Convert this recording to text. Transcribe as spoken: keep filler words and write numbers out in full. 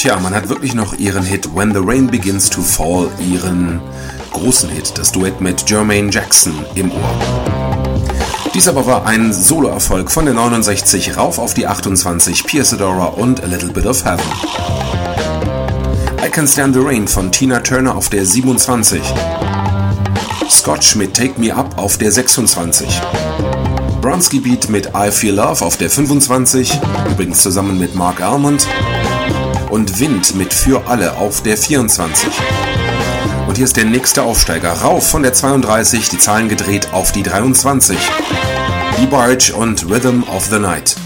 Tja, man hat wirklich noch ihren Hit When the Rain Begins to Fall, ihren großen Hit, das Duett mit Jermaine Jackson, im Ohr. Dies aber war ein Soloerfolg von der neunundsechzig rauf auf die achtundzwanzig, Pia Zadora und A Little Bit of Heaven. I Can Stand the Rain von Tina Turner auf der siebenundzwanzig. Scotch mit Take Me Up auf der sechsundzwanzig. Bronski Beat mit I Feel Love auf der fünfundzwanzig, übrigens zusammen mit Mark Almond. Und Wind mit Für alle auf der vierundzwanzig. Und hier ist der nächste Aufsteiger, rauf von der zweiunddreißig, die Zahlen gedreht auf die dreiundzwanzig. D-Barge und Rhythm of the Night.